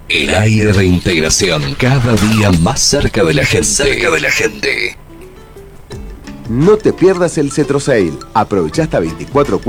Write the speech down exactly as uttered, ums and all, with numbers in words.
El aire de integración, cada día más cerca de la gente. Cerca de la gente. No te pierdas el Cetro Sale. Aprovecha hasta veinticuatro